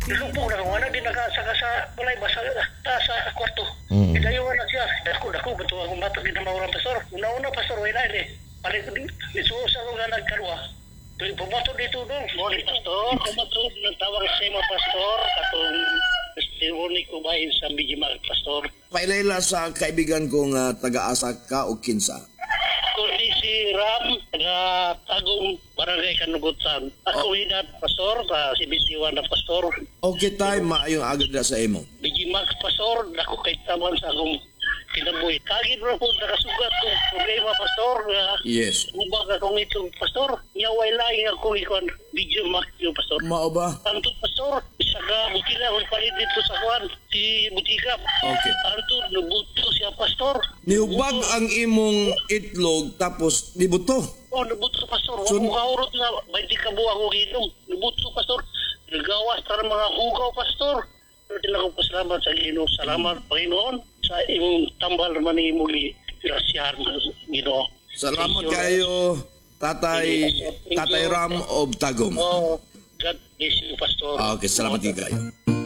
Nilubog na wala din nakasaka sa balay basa sa kwarto. Idayo na siya. Dako beto ang bato din na maurang pastor. Una pastor wala ni. Palit isusa ko nga nagkarwa. Tuwing pumato dito doon. Morning pastor. Pumato ng tawag sa mga pastor katong testimony ko bahin sa Bijimag pastor. Pailayla sa kaibigan kong taga-asa ka o kinsa. Ako ni si Ram, taga-tagong barangay Kanugutan. Ako hinat pastor, si Bisiwan na pastor. Okay tayo, maayong agad na sa imo. Bijimag pastor, ako kay taman sa akong kinabuhi. Kagid ro po nakasugat kong problema pastor. Yes. Mubag akong itong pastor. Nyaway lang ako ikon Bijimag yung pastor. Mao ba? Antod pastor, isa ka butila kung palit dito sa kwan, si Butikap. Okay. Antod, nabuto siya pastor. Nihubag ang imong itlog tapos nibuto. Oh, nabuto pastor. So, Wag mo kaurot na 20 ka buwang ko ginom. Nabuto pastor. Nagawas para mga hugaw pastor. Pero din ako pasalamat sa Ginoo. Salamat Panginoon sa imong tambal man ni muli. Grasyahan Ginoo. Salamat kayo, Tatay Ram of Tagum. Oh, God bless you pastor. Okay, salamat kayo.